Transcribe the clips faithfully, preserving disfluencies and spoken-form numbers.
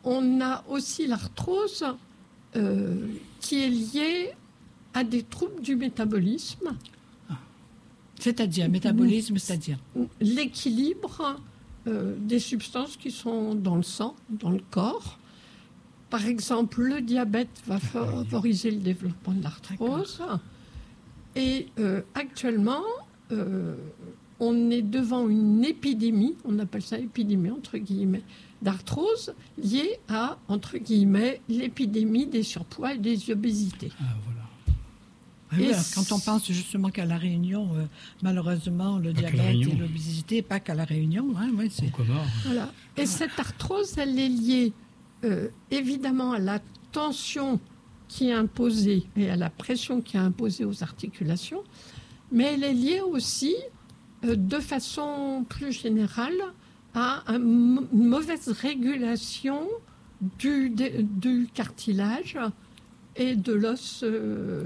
on a aussi l'arthrose euh, qui est liée à des troubles du métabolisme. Ah. C'est-à-dire, métabolisme, c'est-à-dire l'équilibre euh, des substances qui sont dans le sang, dans le corps. Par exemple, le diabète va favoriser le développement de l'arthrose. D'accord. Et euh, actuellement, euh, on est devant une épidémie, on appelle ça épidémie entre guillemets, d'arthrose liée à, entre guillemets, l'épidémie des surpoids et des obésités. Ah, voilà. Ah, et voilà. Quand on pense justement qu'à La Réunion, euh, malheureusement, le pas diabète et l'obésité, pas qu'à La Réunion. Hein, ouais, c'est... Voilà. Et cette arthrose, elle est liée euh, évidemment à la tension qui est imposée et à la pression qui est imposée aux articulations, mais elle est liée aussi, euh, de façon plus générale, à un, une mauvaise régulation du, de, du cartilage et de l'os euh,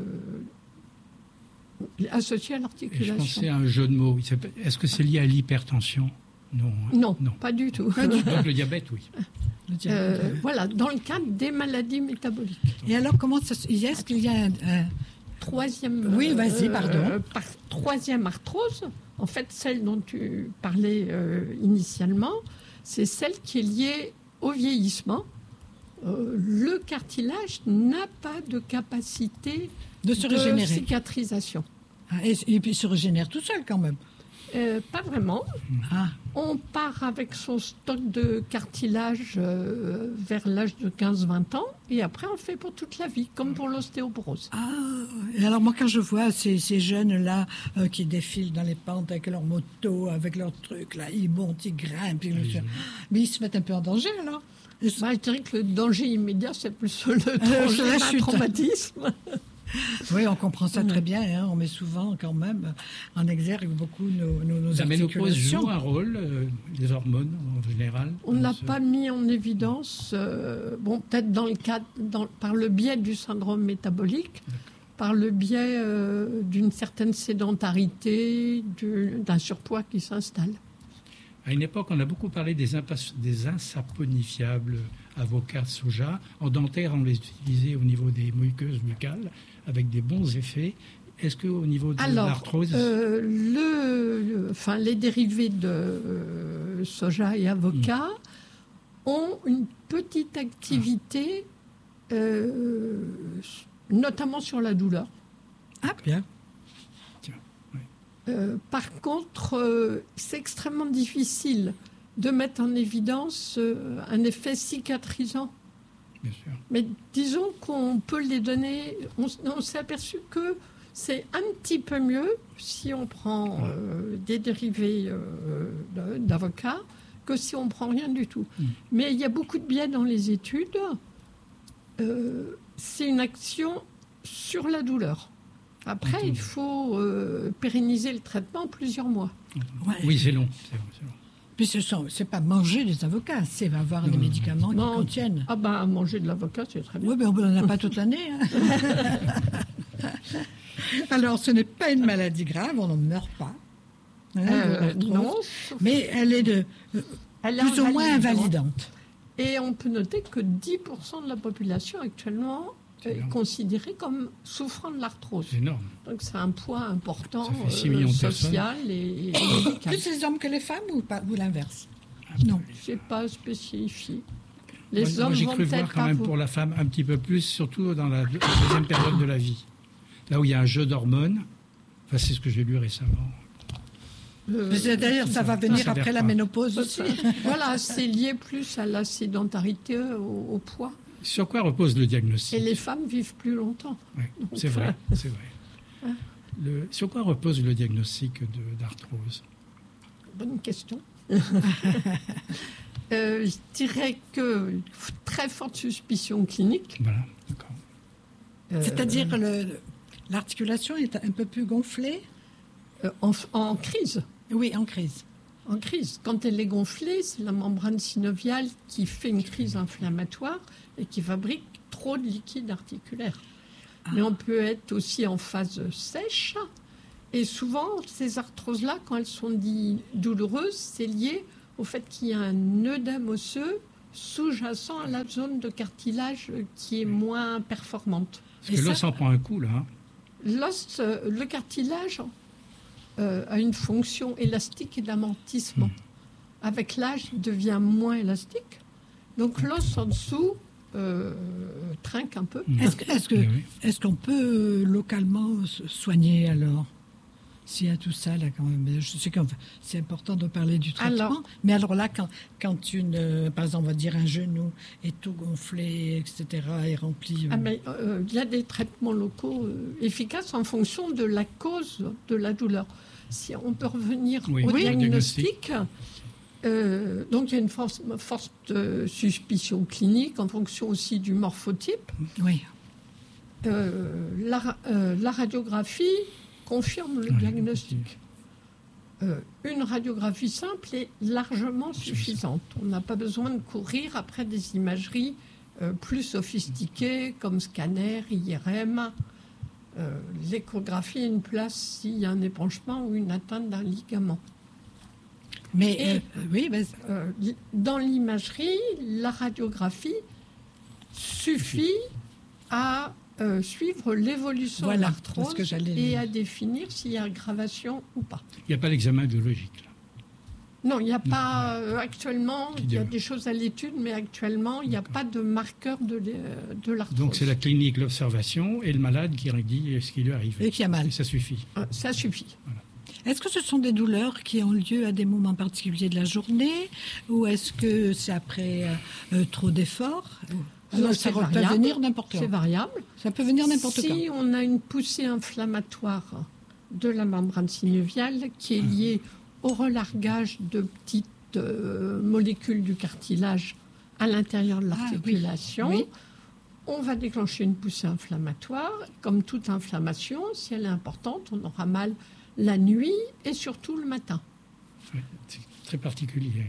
associé à l'articulation. Je pensais à un jeu de mots. Est-ce que c'est lié à l'hypertension ? Non, hein. non, non, pas du tout. Donc le diabète, oui. Le diabète, euh, oui. Voilà, dans le cadre des maladies métaboliques. Et alors, comment ça se... Est-ce qu'il y a un... un... Troisième... Oui, vas-y, pardon. Euh, par, troisième arthrose, en fait, celle dont tu parlais euh, initialement, c'est celle qui est liée au vieillissement. Euh, le cartilage n'a pas de capacité de se régénérer. De cicatrisation. Ah, et, et puis il se régénère tout seul quand même. Euh, pas vraiment. Ah. On part avec son stock de cartilage euh, vers l'âge de quinze vingt ans et après on le fait pour toute la vie, comme pour l'ostéoporose. Ah, et alors moi quand je vois ces, ces jeunes-là euh, qui défilent dans les pentes avec leur moto, avec leurs trucs, là, ils montent, ils grimpent, ils oui. mais ils se mettent un peu en danger alors. Bah, je dirais que le danger immédiat, c'est plus le danger euh, d'un traumatisme. Oui, on comprend ça très bien. Hein. On met souvent, quand même, en exergue beaucoup nos, nos, nos La articulations. ménopause joue un rôle, euh, les hormones en général. On ne l'a ce... pas mis en évidence, euh, bon, peut-être dans le cadre, dans, par le biais du syndrome métabolique, d'accord. Par le biais euh, d'une certaine sédentarité, du, d'un surpoids qui s'installe. À une époque, on a beaucoup parlé des, impas- des insaponifiables avocats de soja. En dentaire, on les utilisait au niveau des muqueuses buccales avec des bons effets. Est-ce qu'au niveau de Alors, l'arthrose... Euh, le, le, enfin, les dérivés de euh, soja et avocat mmh. ont une petite activité, ah. euh, notamment sur la douleur. Ah, bien. Euh, par contre, euh, c'est extrêmement difficile de mettre en évidence euh, un effet cicatrisant. Bien sûr. Mais disons qu'on peut les donner... On, on s'est aperçu que c'est un petit peu mieux si on prend euh, des dérivés euh, d'avocat que si on ne prend rien du tout. Mm. Mais il y a beaucoup de biais dans les études. Euh, c'est une action sur la douleur. Après, Entendu. il faut euh, pérenniser le traitement en plusieurs mois. Ouais. Oui, c'est long. C'est long, c'est long. Puis ce sont, c'est pas manger des avocats, c'est avoir non, des médicaments non. qui contiennent. Ah ben, manger de l'avocat, c'est très bien. Oui, mais on n'en a pas toute l'année. Hein. Alors, ce n'est pas une maladie grave, on n'en meurt pas. Hein, euh, non. Mais elle est de elle plus ou moins invalidante. Et on peut noter que dix pour cent de la population actuellement est considérée comme souffrant de l'arthrose. C'est énorme. Donc c'est un point important euh, social et, et médical. Plus les hommes que les femmes ou, pas, ou l'inverse? ah, Non, c'est pas spécifié. Les moi, hommes moi, j'ai vont cru voir quand même vous... pour la femme un petit peu plus, surtout dans la deuxième période de la vie. Là où il y a un jeu d'hormones, enfin c'est ce que j'ai lu récemment. Euh, C'est-à-dire, ça va venir ça après la ménopause aussi. Voilà, c'est lié plus à la sédentarité, au, au poids. Sur quoi repose le diagnostic? Et les femmes vivent plus longtemps. Oui, c'est vrai, c'est vrai. Le, sur quoi repose le diagnostic de, d'arthrose? Bonne question. euh, je dirais que très forte suspicion clinique. Voilà, d'accord. Euh, C'est-à-dire le, l'articulation est un peu plus gonflée? euh, en, en crise. Oui, en crise. En crise. Quand elle est gonflée, c'est la membrane synoviale qui fait une crise inflammatoire et qui fabrique trop de liquide articulaire. Ah. Mais on peut être aussi en phase sèche. Et souvent, ces arthroses-là, quand elles sont dites douloureuses, c'est lié au fait qu'il y a un œdème osseux sous-jacent à la zone de cartilage qui est moins performante. Parce que l'os en prend un coup, là. Hein. L'os, euh, le cartilage euh, a une fonction élastique et d'amortissement. Mmh. Avec l'âge, il devient moins élastique. Donc l'os en dessous euh, trinque un peu. Mmh. Est-ce, que, est-ce, que, oui. est-ce qu'on peut localement soigner alors ? S'il y a tout ça, là, quand même. Je sais que c'est important de parler du traitement. Alors, mais alors là, quand, quand une, euh, par exemple, on va dire un genou est tout gonflé, et cetera, est rempli... Euh... Ah, mais euh, il y a des traitements locaux euh, efficaces en fonction de la cause de la douleur. Si on peut revenir oui, au oui, diagnostic, euh, donc il y a une force, force de suspicion clinique en fonction aussi du morphotype. Oui. Euh, la, euh, la radiographie confirme le diagnostic. Euh, une radiographie simple est largement suffisante. On n'a pas besoin de courir après des imageries euh, plus sophistiquées comme scanner, I R M. Euh, l'échographie a une place s'il y a un épanchement ou une atteinte d'un ligament. Mais Et, euh, oui, mais... Euh, dans l'imagerie, la radiographie suffit à Euh, suivre l'évolution voilà, de l'arthrose et à définir s'il y a aggravation ou pas. Il n'y a pas l'examen biologique, là. Non, il n'y a non. pas euh, actuellement, il y a des choses à l'étude, mais actuellement, il n'y a pas de marqueur de, de l'arthrose. Donc c'est la clinique, l'observation et le malade qui dit ce qui lui arrive. Et qui a mal. Et ça suffit. Euh, ça suffit. Voilà. Est-ce que ce sont des douleurs qui ont lieu à des moments particuliers de la journée ou est-ce que c'est après euh, trop d'efforts ? Non, ça peut variable. venir n'importe quand. C'est variable. Ça peut venir n'importe si quand. Si on a une poussée inflammatoire de la membrane synoviale qui est liée au relargage de petites euh, molécules du cartilage à l'intérieur de l'articulation, ah, oui. Oui. On va déclencher une poussée inflammatoire. Comme toute inflammation, si elle est importante, on aura mal la nuit et surtout le matin. Oui, c'est très particulier.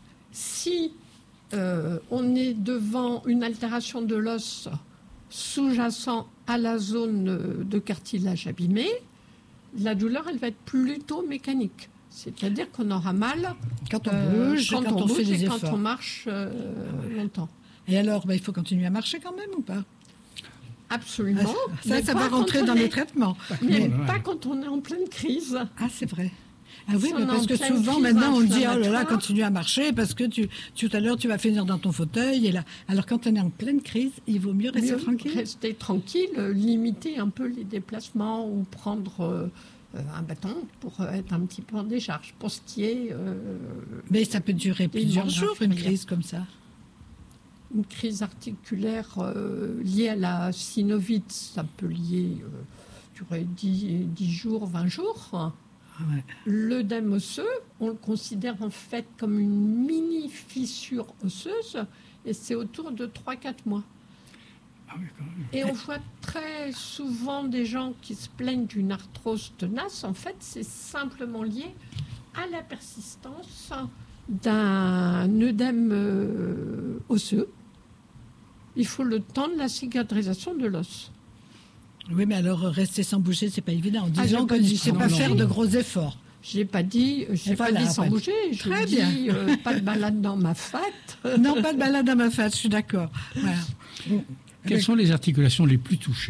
Si Euh, on est devant une altération de l'os sous-jacent à la zone de cartilage abîmé, la douleur, elle va être plutôt mécanique. C'est-à-dire qu'on aura mal quand on bouge, euh, quand, quand on, on bouge fait des et efforts. quand on marche euh, ouais. longtemps. Et alors, bah, il faut continuer à marcher quand même ou pas ? Absolument. Ah, ça, ça va rentrer dans est... les traitements. Mais ouais. pas quand on est en pleine crise. Ah, c'est vrai. Ah oui, mais parce que souvent, maintenant, on dit, oh là là, continue à marcher, parce que tu, tout à l'heure, tu vas finir dans ton fauteuil. Et là. Alors, quand on est en pleine crise, il vaut mieux rester mieux tranquille. Rester tranquille, limiter un peu les déplacements ou prendre euh, un bâton pour être un petit peu en décharge, pour skier. Euh, mais ça peut durer plusieurs jours, une crise comme ça. Une crise articulaire euh, liée à la synovite, ça peut lier, euh, durer dix jours, vingt jours. Ouais. L'œdème osseux, on le considère en fait comme une mini fissure osseuse et c'est autour de trois à quatre mois. Ah oui, quand même. Et on voit très souvent des gens qui se plaignent d'une arthrose tenace. En fait, c'est simplement lié à la persistance d'un œdème euh, osseux. Il faut le temps de la cicatrisation de l'os. Oui, mais alors rester sans bouger, c'est pas évident. Disons ah, que je ne sais pas non, faire non. de gros efforts. Je n'ai pas dit, j'ai pas voilà, dit sans pas bouger. Je Très dis bien. Euh, pas de balade dans ma fat. Non, pas de balade dans ma fat, je suis d'accord. Voilà. Quelles mais... sont les articulations les plus touchées ?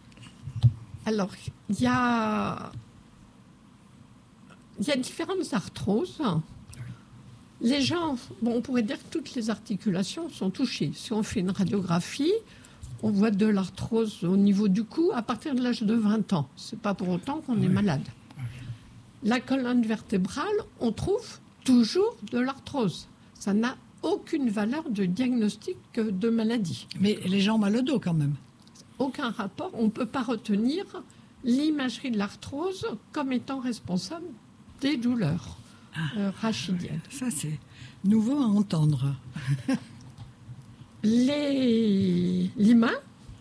Alors, il y a, il y a différentes arthroses. Les gens, bon, on pourrait dire que toutes les articulations sont touchées. Si on fait une radiographie, on voit de l'arthrose au niveau du cou à partir de l'âge de vingt ans. Ce n'est pas pour autant qu'on oui. est malade. Okay. La colonne vertébrale, on trouve toujours de l'arthrose. Ça n'a aucune valeur de diagnostic de maladie. Mais les gens ont mal au dos quand même. Aucun rapport. On ne peut pas retenir l'imagerie de l'arthrose comme étant responsable des douleurs ah. euh, rachidiennes. Ça, c'est nouveau à entendre. Les, les mains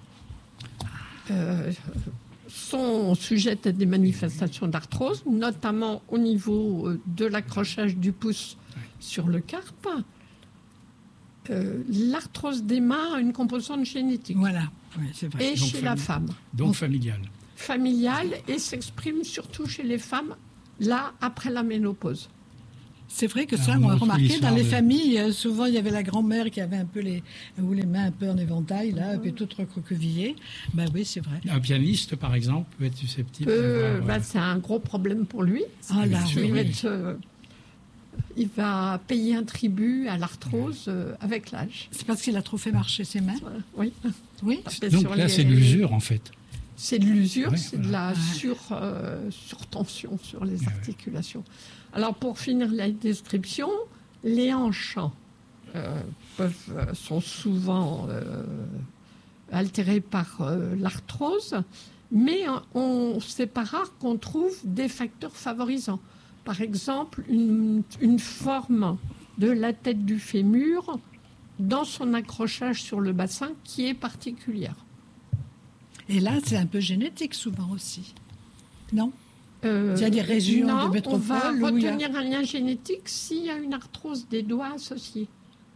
euh, sont sujettes à des manifestations d'arthrose, notamment au niveau de l'accrochage du pouce sur le carpe. Euh, l'arthrose des mains a une composante génétique. Voilà, oui, c'est vrai. Et donc chez fami- la femme. Donc familiale. Familiale et s'exprime surtout chez les femmes, là, après la ménopause. C'est vrai que ça, on a remarqué dans les de... familles, souvent il y avait la grand-mère qui avait un peu les, ou les mains un peu en éventail, là, et puis tout recroquevillé. Ben oui, c'est vrai. Un pianiste, par exemple, peut être susceptible. Euh, ben, c'est un gros problème pour lui. Ah là, il, oui. va être, euh, il va payer un tribut à l'arthrose euh, avec l'âge. C'est parce qu'il a trop fait marcher ses mains. Oui. Oui. Donc là, les... c'est de l'usure, en fait. C'est de l'usure, oui, c'est voilà. de la sur, euh, surtension sur les articulations. Alors, pour finir la description, les hanches euh, peuvent, sont souvent euh, altérées par euh, l'arthrose, mais on, c'est pas rare qu'on trouve des facteurs favorisants. Par exemple, une, une forme de la tête du fémur dans son accrochage sur le bassin qui est particulière. Et là, c'est un peu génétique souvent aussi, non? Euh, il y a des régions non, de métropole on va où retenir il y a... un lien génétique s'il y a une arthrose des doigts associée.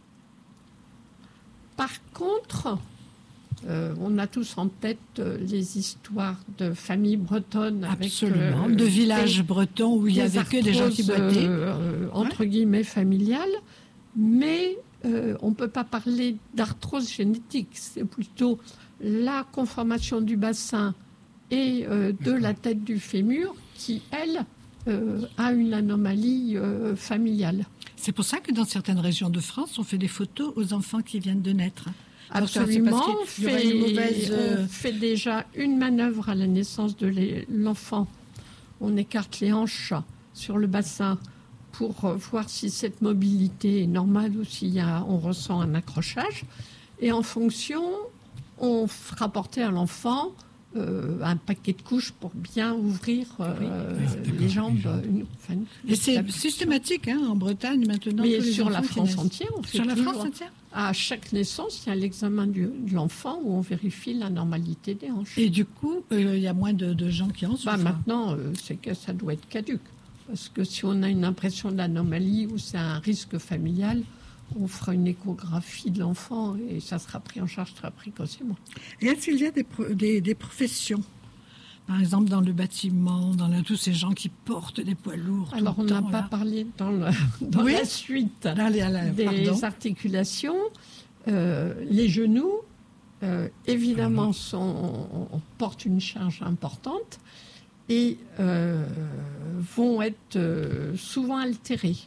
Par contre, euh, on a tous en tête euh, les histoires de familles bretonnes. Absolument, avec, euh, de villages des, bretons où il y avait que des gens qui boitaient. Euh, entre ouais. guillemets familiales, mais euh, on ne peut pas parler d'arthrose génétique. C'est plutôt la conformation du bassin et euh, de la tête du fémur qui, elle, euh, a une anomalie euh, familiale. C'est pour ça que dans certaines régions de France, on fait des photos aux enfants qui viennent de naître. Absolument. On fait, une mauvaise, euh... on fait déjà une manœuvre à la naissance de l'enfant. On écarte les hanches sur le bassin pour voir si cette mobilité est normale ou si on ressent un accrochage. Et en fonction, on fera porter à l'enfant euh, un paquet de couches pour bien ouvrir euh, oui, les jambes. Une, enfin, une, Et c'est systématique hein, en Bretagne maintenant. Mais sur la France entière, on fait sur la toujours, France entière. À chaque naissance, il y a l'examen du, de l'enfant où on vérifie la normalité des hanches. Et du coup, euh, il y a moins de, de gens qui en souffrent. Bah, maintenant, euh, c'est que ça doit être caduque. Parce que si on a une impression d'anomalie ou c'est un risque familial, on fera une échographie de l'enfant et ça sera pris en charge très précocement. Et est-ce qu'il y a des, pro- des, des professions, par exemple dans le bâtiment, dans le, tous ces gens qui portent des poids lourds? Alors, on n'a pas là. parlé dans, le, dans oui. la suite allez, allez, des pardon. articulations. Euh, les genoux, euh, évidemment, sont, on, on porte une charge importante et euh, vont être euh, souvent altérés.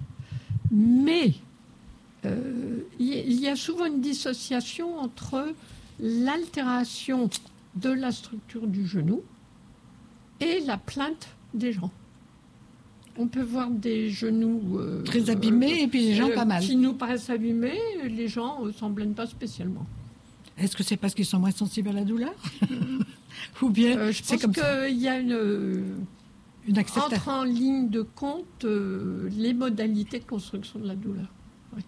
Mais euh, il y a souvent une dissociation entre l'altération de la structure du genou et la plainte des gens. On peut voir des genoux euh, très abîmés euh, et puis des gens euh, pas mal. Qui nous paraissent abîmés, les gens ne s'en plaignent pas spécialement. Est-ce que c'est parce qu'ils sont moins sensibles à la douleur ou bien euh, je c'est pense comme qu'il y a une, une entre en ligne de compte euh, les modalités de construction de la douleur. Oui.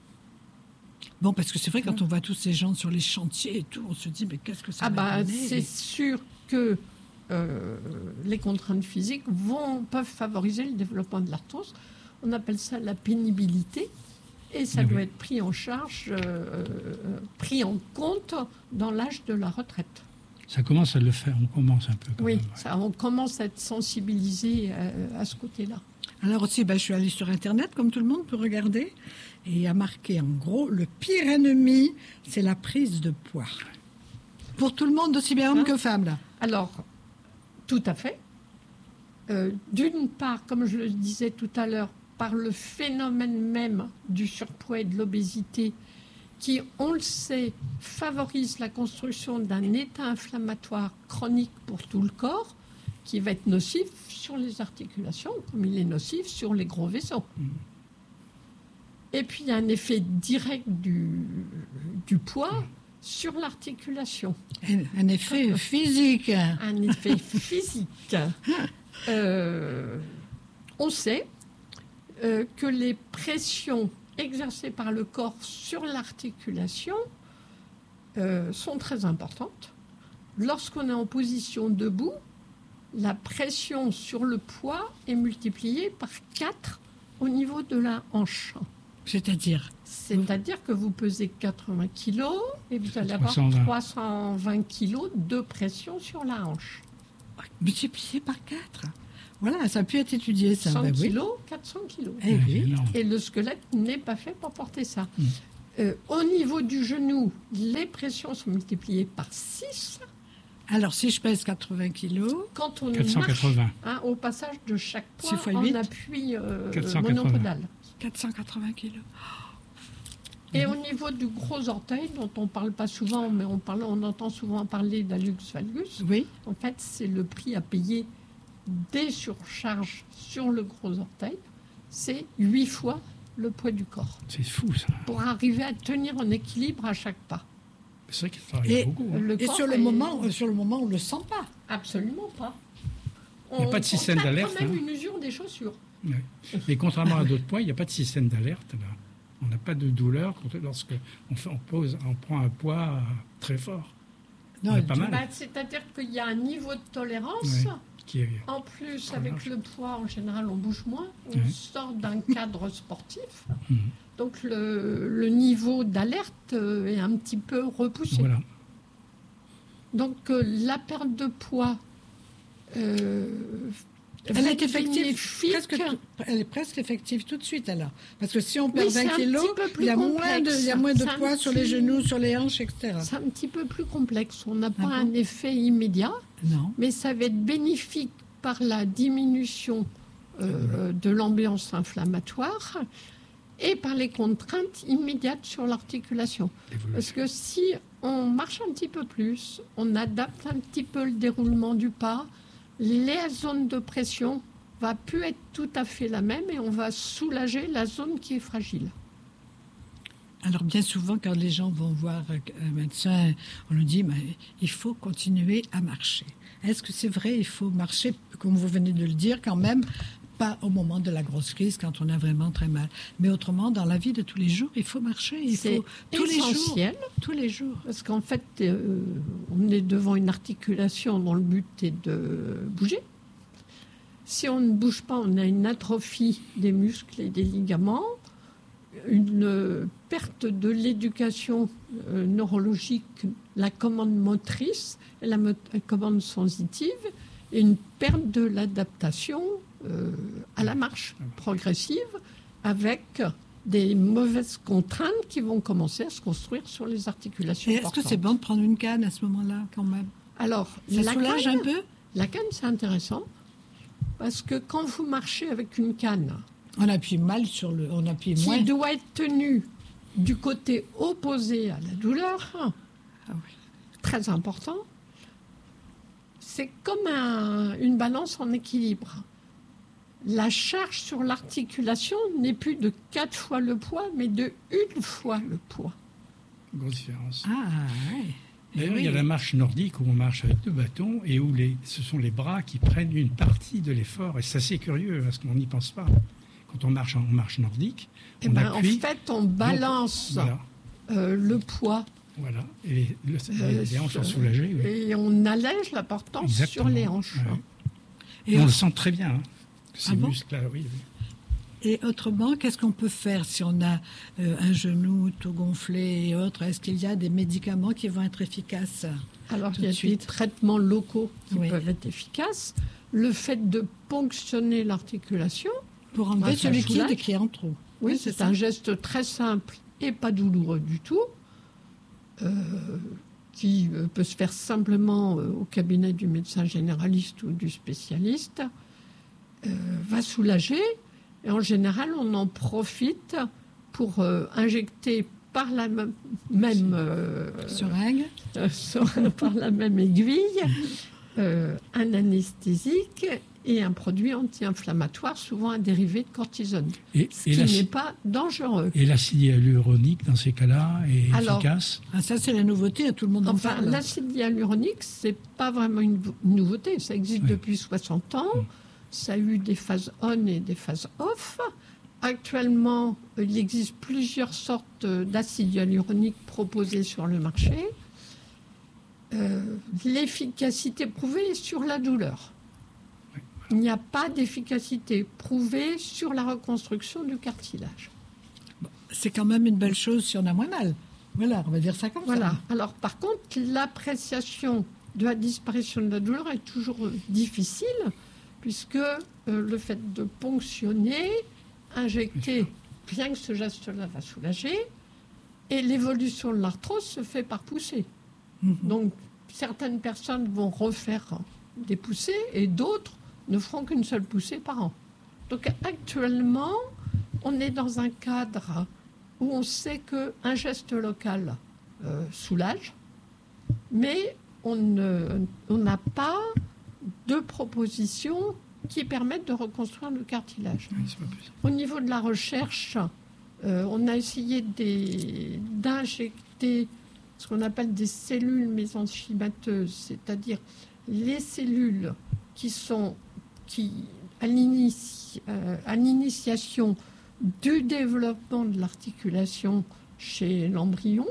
Bon, parce que c'est vrai, quand on voit tous ces gens sur les chantiers et tout, on se dit, mais qu'est-ce que ça ah va bah, donner ? C'est sûr que euh, les contraintes physiques vont, peuvent favoriser le développement de l'arthrose. On appelle ça la pénibilité. Et ça oui. doit être pris en charge, euh, pris en compte dans l'âge de la retraite. Ça commence à le faire, on commence un peu. Quand oui, même, ouais. ça, on commence à être sensibilisé à, à ce côté-là. Alors aussi, ben, je suis allée sur Internet, comme tout le monde peut regarder, et il y a marqué en gros, le pire ennemi, c'est la prise de poids. Pour tout le monde, aussi bien homme hein? que femme, là. Alors, tout à fait. Euh, d'une part, comme je le disais tout à l'heure, par le phénomène même du surpoids et de l'obésité, qui, on le sait, favorise la construction d'un état inflammatoire chronique pour tout le corps, qui va être nocif sur les articulations, comme il est nocif sur les gros vaisseaux. Mmh. Et puis, il y a un effet direct du, du poids mmh. sur l'articulation. Un, un effet euh, physique. Un effet physique. euh, on sait Euh, que les pressions exercées par le corps sur l'articulation euh, sont très importantes. Lorsqu'on est en position debout, la pression sur le poids est multipliée par quatre au niveau de la hanche. C'est-à-dire C'est-à-dire que vous pesez quatre-vingts kilos et vous allez avoir trois cent vingt kilos de pression sur la hanche. Multiplié par quatre. Voilà, ça a pu être étudié, ça. cent ben kilos, oui. quatre cents kilos. Eh oui. Et le squelette n'est pas fait pour porter ça. Mmh. Euh, au niveau du genou, les pressions sont multipliées par six. Alors, si je pèse quatre-vingts kilos... Quand on quatre cent quatre-vingts. marche, hein, au passage de chaque poids, six fois huit. en appui euh, quatre cent quatre-vingts. monopodal. quatre cent quatre-vingts kilos. Et mmh. au niveau du gros orteil, dont on ne parle pas souvent, mais on, parle, on entend souvent parler d'hallux valgus, oui. en fait, c'est le prix à payer des surcharges sur le gros orteil. C'est huit fois le poids du corps. C'est fou, ça. Pour arriver à tenir en équilibre à chaque pas. C'est vrai qu'il travaille beaucoup. Hein. Et sur le, est... moment, sur le moment, on ne le sent pas. Absolument pas. Il n'y a pas de système d'alerte. On a quand même hein. une usure des chaussures. Oui. Mais contrairement à d'autres poids, il n'y a pas de système d'alerte. Là. On n'a pas de douleur lorsque on, fait, on, pose, on prend un poids très fort. Non, on a pas mal. Bah, c'est-à-dire qu'il y a un niveau de tolérance. Oui, qui est en plus, avec large. Le poids, en général, on bouge moins. On oui. sort d'un cadre sportif. Mmh. Donc, le, le niveau d'alerte est un petit peu repoussé. Voilà. Donc, euh, la perte de poids... Euh, Elle est effective, presque, tout, elle est presque effective tout de suite alors. Parce que si on perd oui, vingt kilos, il y a moins de, il y a moins de poids sur petit, les genoux, sur les hanches, et cetera. C'est un petit peu plus complexe. On n'a pas ah un bon effet immédiat, non. mais ça va être bénéfique par la diminution euh, de l'ambiance inflammatoire et par les contraintes immédiates sur l'articulation. Parce que si on marche un petit peu plus, on adapte un petit peu le déroulement du pas, la zone de pression va plus être tout à fait la même et on va soulager la zone qui est fragile. Alors bien souvent, quand les gens vont voir un médecin, on nous dit mais il faut continuer à marcher. Est-ce que c'est vrai, il faut marcher, comme vous venez de le dire, quand même, pas au moment de la grosse crise, quand on a vraiment très mal. Mais autrement, dans la vie de tous les jours, il faut marcher. Il c'est faut tous essentiel, les jours. Tous les jours. Parce qu'en fait, euh, on est devant une articulation dont le but est de bouger. Si on ne bouge pas, on a une atrophie des muscles et des ligaments, une perte de l'éducation euh, neurologique, la commande motrice, et la, mo- la commande sensitive, et une perte de l'adaptation euh, à la marche progressive, avec des mauvaises contraintes qui vont commencer à se construire sur les articulations. Et est-ce que c'est bon de prendre une canne à ce moment-là, quand même? Alors, ça la soulage canne, un peu? La canne, c'est intéressant, parce que quand vous marchez avec une canne, on appuie mal sur le, on appuie qui moins. doit être tenue du côté opposé à la douleur, ah oui. très important. C'est comme un, une balance en équilibre. La charge sur l'articulation n'est plus de quatre fois le poids, mais de une fois le poids. Grosse différence. Ah, ouais. D'ailleurs, oui. il y a la marche nordique où on marche avec deux bâtons et où les, ce sont les bras qui prennent une partie de l'effort. Et c'est assez curieux parce qu'on n'y pense pas. Quand on marche en marche nordique, et on ben, appuie. En fait, on balance donc, voilà. euh, le poids. Voilà. Et les, le, euh, les hanches sont soulagées. Oui. Et on allège la portance Exactement. Sur les hanches. Ouais. Et on, on le sent très bien. Hein, ces ah bon muscles-là, oui, oui. Et autrement, qu'est-ce qu'on peut faire si on a euh, un genou tout gonflé et autres? Est-ce qu'il y a des médicaments qui vont être efficaces? Alors, il y a de des traitements locaux qui oui. peuvent être efficaces. Le fait de ponctionner l'articulation... Pour enlever bah, ce liquide qui est en trop. Oui, oui c'est, c'est un geste très simple et pas douloureux du tout, euh, qui euh, peut se faire simplement euh, au cabinet du médecin généraliste ou du spécialiste, euh, va soulager. Et en général, on en profite pour euh, injecter par la m- même euh, seringue, euh, par la même aiguille, euh, un anesthésique et un produit anti-inflammatoire, souvent un dérivé de cortisone, et, ce et qui n'est pas dangereux. Et l'acide hyaluronique, dans ces cas-là, est Alors, efficace? Ah, ça, c'est la nouveauté, tout le monde en enfin, parle. L'acide hyaluronique, ce n'est pas vraiment une nouveauté, ça existe oui. depuis soixante ans. Oui. Ça a eu des phases on et des phases off. Actuellement, il existe plusieurs sortes d'acide hyaluronique proposés sur le marché. Euh, l'efficacité prouvée est sur la douleur. Oui, voilà. Il n'y a pas d'efficacité prouvée sur la reconstruction du cartilage. C'est quand même une belle chose si on a moins mal. Voilà, on va dire ça comme voilà. ça. Alors, par contre, l'appréciation de la disparition de la douleur est toujours difficile, puisque euh, le fait de ponctionner, injecter, bien que ce geste-là va soulager, et l'évolution de l'arthrose se fait par poussée. Mmh. Donc, certaines personnes vont refaire des poussées et d'autres ne feront qu'une seule poussée par an. Donc, actuellement, on est dans un cadre où on sait qu'un geste local euh, soulage, mais on ne, on n'a pas de propositions qui permettent de reconstruire le cartilage. Oui, c'est pas possible. Au niveau de la recherche, euh, on a essayé des, d'injecter ce qu'on appelle des cellules mésenchymateuses, c'est-à-dire les cellules qui sont qui, à, l'inici, euh, à l'initiation du développement de l'articulation chez l'embryon,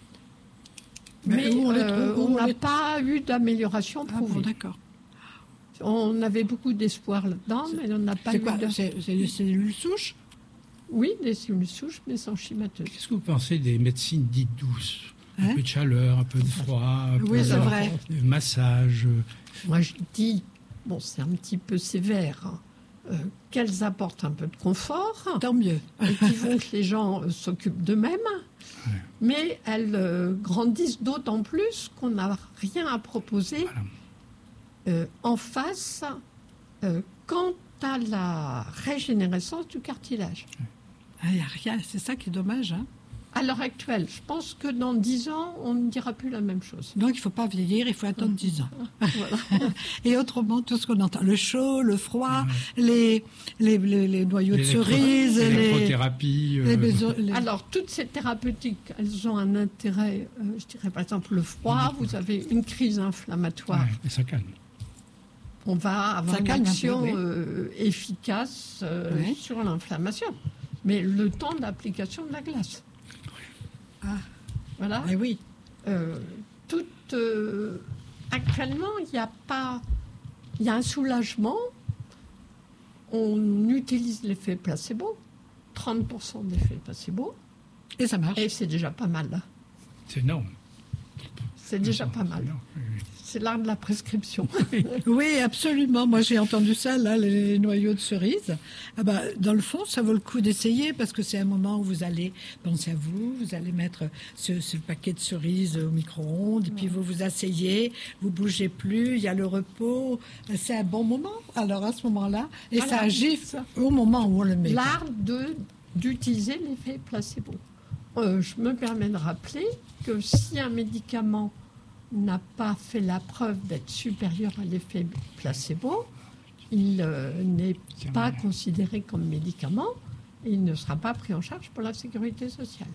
mais, mais où on euh, on n'a les... pas eu d'amélioration prouvée. Ah bon, d'accord. On avait beaucoup d'espoir là-dedans, c'est, mais on n'a pas c'est eu quoi, de... C'est, c'est des cellules souches? Oui, des cellules souches mésenchymateuses. Qu'est-ce que vous pensez des médecines dites douces? Hein? Un peu de chaleur, un peu de froid, un oui, peu c'est de, vrai. de massage. Moi, je dis, bon, c'est un petit peu sévère, hein, euh, qu'elles apportent un peu de confort. Tant mieux. Et qui font que les gens euh, s'occupent d'eux-mêmes. Ouais. Mais elles euh, grandissent d'autant plus qu'on n'a rien à proposer voilà. euh, en face euh, quant à la régénérescence du cartilage. Il n'y a rien, c'est ça qui est dommage. Hein. À l'heure actuelle, je pense que dans dix ans, on ne dira plus la même chose. Donc, il ne faut pas vieillir, il faut attendre dix ans. Voilà. Et autrement, tout ce qu'on entend, le chaud, le froid, ouais. les, les, les, les noyaux L'électro- de cerise, l'électrothérapie. Les, euh... les... Alors, toutes ces thérapeutiques, elles ont un intérêt. Euh, je dirais, par exemple, le froid, vous avez une crise inflammatoire. Ouais, et ça calme. On va avoir ça une action peu, oui. euh, efficace euh, ouais. sur l'inflammation. Mais le temps d'application de la glace. Ah, voilà. Mais oui. Euh, tout, euh, actuellement, il n'y a pas. Il y a un soulagement. On utilise l'effet placebo, trente pour cent d'effet placebo. Et ça marche. Et c'est déjà pas mal. C'est énorme. C'est déjà pas mal. C'est l'art de la prescription. Oui, absolument. Moi, j'ai entendu ça, là, les noyaux de cerise. Ah bah, dans le fond, ça vaut le coup d'essayer parce que c'est un moment où vous allez penser à vous, vous allez mettre ce, ce paquet de cerises au micro-ondes, et puis vous vous asseyez, vous bougez plus, il y a le repos. C'est un bon moment, alors à ce moment-là. Et alors, ça agit ça. Au moment où on le met. L'art de, d'utiliser l'effet placebo. Euh, je me permets de rappeler que si un médicament n'a pas fait la preuve d'être supérieur à l'effet placebo, il euh, n'est C'est pas vrai. considéré comme médicament et il ne sera pas pris en charge pour la sécurité sociale.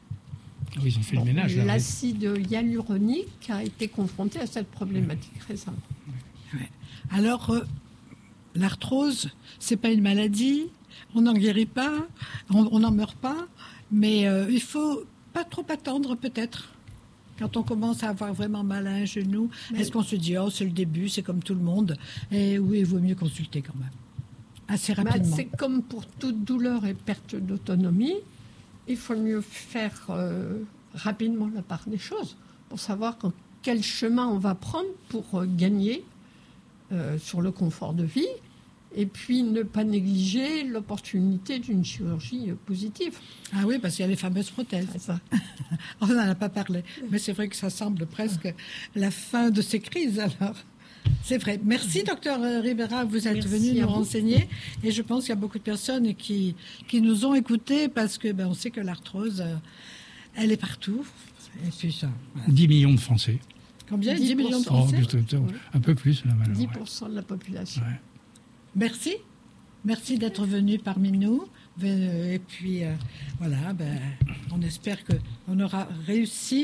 Oui, ils ont fait bon, le ménage. L'acide là, hyaluronique a été confronté à cette problématique ouais. récemment. Ouais. Alors, euh, l'arthrose, c'est pas une maladie, on n'en guérit pas, on n'en meurt pas, mais euh, il faut pas trop attendre peut-être. Quand on commence à avoir vraiment mal à un genou, mais est-ce qu'on se dit « Oh, c'est le début, c'est comme tout le monde » Et oui, il vaut mieux consulter quand même, assez rapidement. Bah, c'est comme pour toute douleur et perte d'autonomie, il faut mieux faire euh, rapidement la part des choses pour savoir quand, quel chemin on va prendre pour euh, gagner euh, sur le confort de vie et puis ne pas négliger l'opportunité d'une chirurgie euh, positive. Ah oui, parce qu'il y a les fameuses prothèses. C'est ça. On n'en a pas parlé, mais c'est vrai que ça semble presque la fin de ces crises alors. C'est vrai. Merci, docteur Ribera, vous êtes Merci venu nous renseigner. Et je pense qu'il y a beaucoup de personnes qui, qui nous ont écoutés parce que ben, on sait que l'arthrose, elle est partout. Et puis ça, voilà. dix millions de Français. Combien dix millions de Français oh, plutôt, oui. Un peu plus, là, dix pour cent de la population. Ouais. Merci. Merci d'être venu parmi nous. Et puis, euh, voilà, ben, on espère qu'on aura réussi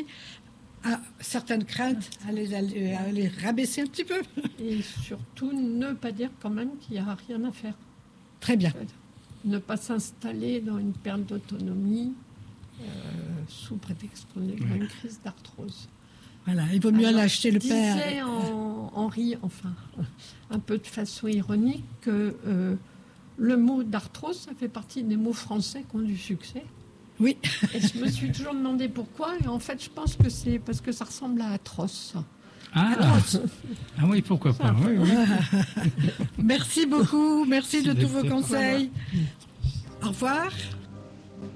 à certaines craintes à les, à les rabaisser un petit peu. Et surtout, ne pas dire quand même qu'il n'y a rien à faire. Très bien. Ne pas s'installer dans une perte d'autonomie euh, sous prétexte qu'on est dans une crise d'arthrose. Voilà, il vaut mieux Alors, aller acheter le père. Je disais en, en riant, enfin, un peu de façon ironique, que euh, le mot d'arthrose, ça fait partie des mots français qui ont du succès. Oui. Et je me suis toujours demandé pourquoi. Et en fait, je pense que c'est parce que ça ressemble à atroce. Ah, ah oui, pourquoi pas. Oui, oui. Merci beaucoup. Merci de tous vos Voilà. conseils. Au revoir.